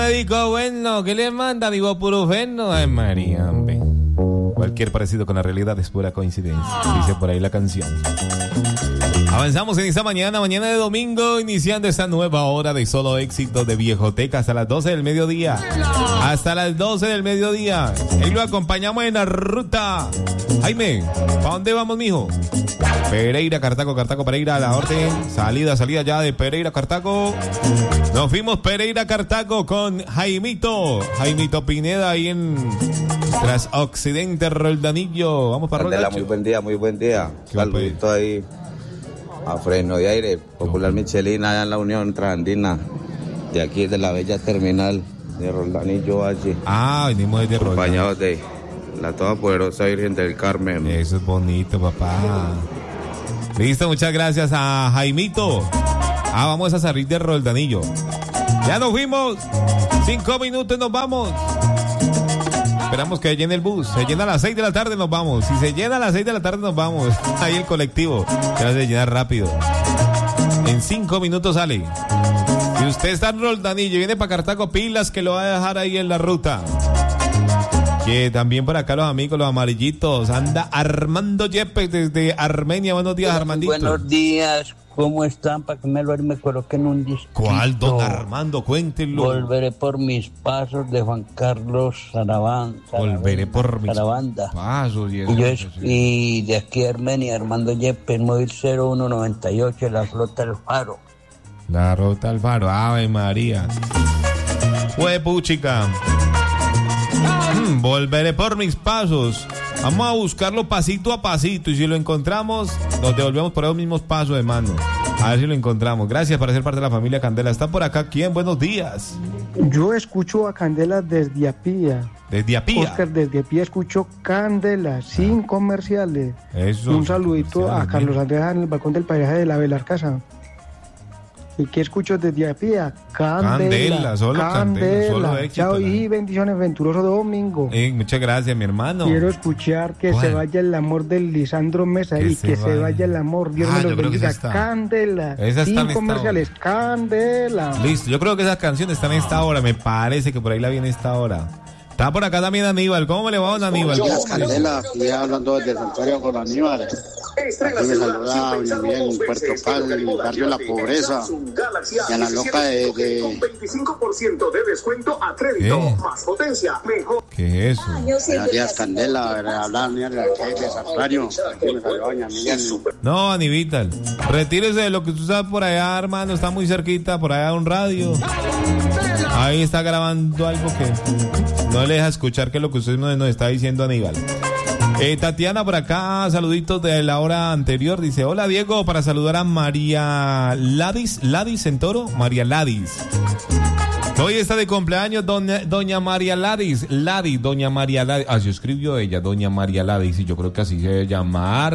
Médico bueno, ¿qué le manda? Digo, puro feno. Ay, María, hombre. Cualquier parecido con la realidad es pura coincidencia, dice por ahí la canción. Avanzamos en esta mañana de domingo, iniciando esta nueva hora de solo éxito de Viejoteca hasta las 12 del mediodía. Hasta las 12 del mediodía. Y lo acompañamos en la ruta. Jaime, ¿para dónde vamos, mijo? Pereira, Cartago, Pereira, a la orden. Salida ya de Pereira, Cartago. Nos fuimos Pereira, Cartago con Jaimito Pineda ahí en Tras Occidente, Roldanillo. Vamos para Roldanillo. Muy buen día. Saludito ahí a Freno de Aire, Popular Michelina, allá en la Unión Transandina, de aquí de la bella terminal de Roldanillo allí. Venimos desde Roldanillo. Acompañados de la todopoderosa Virgen del Carmen. Eso es bonito, papá. Listo, muchas gracias a Jaimito. Vamos a salir de Roldanillo. Ya nos fuimos. 5 minutos nos vamos. Esperamos que llene el bus. Se llena a las 6 de la tarde, nos vamos. Si se llena a las 6 de la tarde, nos vamos. Ahí el colectivo. Se va a llenar rápido. En 5 minutos sale. Si usted está en Roldanillo y viene para Cartago, pilas que lo va a dejar ahí en la ruta. Que también por acá los amigos, los amarillitos. Anda Armando Yepes desde Armenia. Buenos días, Armandito. Buenos días. ¿Cómo están? Para que me coloquen un disco. ¿Cuál, don Armando? Cuéntenlo. Volveré por mis pasos de Juan Carlos Sarabanda. Volveré por mis pasos. Y de aquí a Armenia, Armando Yepes, móvil 0198, la Flota del Faro. La Ruta del Faro. Ave María. Huepuchica. Volveré por mis pasos. Vamos a buscarlo pasito a pasito y si lo encontramos, nos devolvemos por esos mismos pasos, hermano. A ver si lo encontramos. Gracias por ser parte de la familia Candela. ¿Está por acá quién? Buenos días. Yo escucho a Candela desde Apía. ¿Desde Apía? Oscar, desde Apía escucho Candela, sin comerciales. Eso. Un saludito a Carlos Andrés en el balcón del paisaje de la Belarcasa. ¿Y qué escucho desde Apía? Candela, solo Candela, solo éxito. Chao y bendiciones, venturoso domingo. Muchas gracias, mi hermano. Quiero escuchar que se vaya el amor de Lisandro Mesa y que se vaya el amor. Dios me lo bendiga. Candela, sin comerciales, Candela. Listo, yo creo que esas canciones están en esta hora. Me parece que por ahí la viene esta hora. Está por acá también Aníbal. ¿Cómo me le va a Aníbal? Candela, aquí hablando desde el santuario con Aníbal. Aquí me saluda doña Miguel en Puerto Pal, en el barrio La Pobreza. Y a la loca de... 25% de descuento a crédito. Más potencia, mejor. ¿Qué es eso? Buenos días, Candela. Habla Aníbal de santuario. Aquí me saluda doña Miguel. No, Aníbal. Retírese de lo que tú sabes por allá, hermano. Está muy cerquita. Por allá un radio. Ahí está grabando algo que no le deja escuchar que lo que usted nos está diciendo, Aníbal. Tatiana por acá, saluditos de la hora anterior, dice, hola Diego, para saludar a María Ladis en Toro, María Ladis. Hoy está de cumpleaños doña María Ladis, doña María Ladis, así escribió ella, doña María Ladis, y yo creo que así se llama.